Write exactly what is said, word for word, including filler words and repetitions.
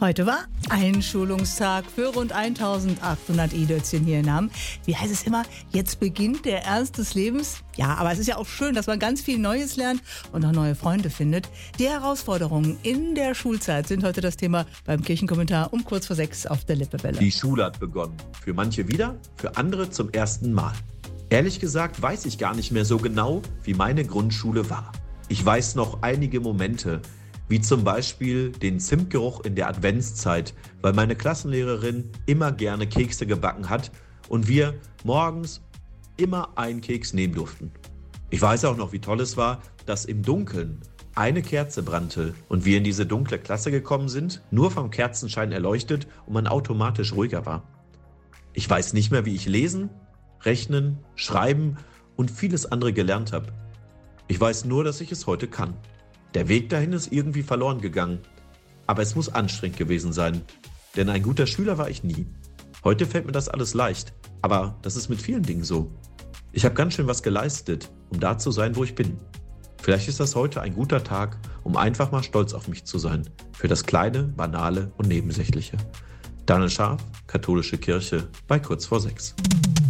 Heute war Einschulungstag für rund eintausendachthundert E-Dötzchen hier in Hamm. Wie heißt es immer? Jetzt beginnt der Ernst des Lebens. Ja, aber es ist ja auch schön, dass man ganz viel Neues lernt und auch neue Freunde findet. Die Herausforderungen in der Schulzeit sind heute das Thema beim Kirchenkommentar um kurz vor sechs auf der Lippewelle. Die Schule hat begonnen. Für manche wieder, für andere zum ersten Mal. Ehrlich gesagt weiß ich gar nicht mehr so genau, wie meine Grundschule war. Ich weiß noch einige Momente, wie zum Beispiel den Zimtgeruch in der Adventszeit, weil meine Klassenlehrerin immer gerne Kekse gebacken hat und wir morgens immer einen Keks nehmen durften. Ich weiß auch noch, wie toll es war, dass im Dunkeln eine Kerze brannte und wir in diese dunkle Klasse gekommen sind, nur vom Kerzenschein erleuchtet und man automatisch ruhiger war. Ich weiß nicht mehr, wie ich lesen, rechnen, schreiben und vieles andere gelernt habe. Ich weiß nur, dass ich es heute kann. Der Weg dahin ist irgendwie verloren gegangen. Aber es muss anstrengend gewesen sein. Denn ein guter Schüler war ich nie. Heute fällt mir das alles leicht. Aber das ist mit vielen Dingen so. Ich habe ganz schön was geleistet, um da zu sein, wo ich bin. Vielleicht ist das heute ein guter Tag, um einfach mal stolz auf mich zu sein. Für das Kleine, Banale und Nebensächliche. Daniel Scharf, Katholische Kirche, bei kurz vor sechs.